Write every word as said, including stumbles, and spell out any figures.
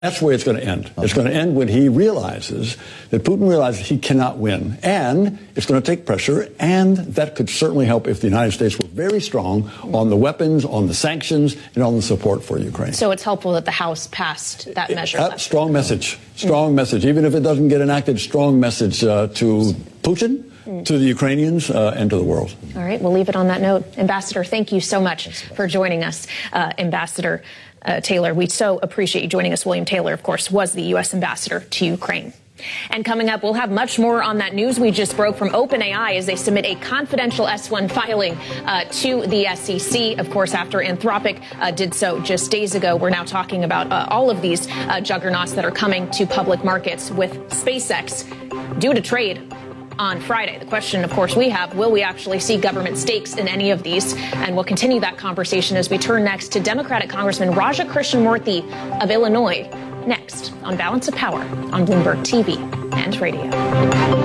That's where it's going to end. It's going to end when he realizes that Putin realizes he cannot win. And it's going to take pressure, and that could certainly help if the United States were very strong on the weapons, on the sanctions, and on the support for Ukraine. So it's helpful that the House passed that measure. Uh, strong message. Strong mm-hmm. message. Even if it doesn't get enacted, strong message uh, to Putin, mm. to the Ukrainians, uh, and to the world. All right, we'll leave it on that note. Ambassador, thank you so much for joining us. Uh, Ambassador Uh, Taylor, we so appreciate you joining us. William Taylor, of course, was the U S ambassador to Ukraine. And coming up, we'll have much more on that news we just broke from OpenAI as they submit a confidential S one filing uh, to the S E C. Of course, after Anthropic uh, did so just days ago, we're now talking about uh, all of these uh, juggernauts that are coming to public markets, with SpaceX due to trade on Friday. The question, of course, we have, will we actually see government stakes in any of these? And we'll continue that conversation as we turn next to Democratic Congressman Raja Krishnamoorthi of Illinois, next on Balance of Power on Bloomberg T V and radio.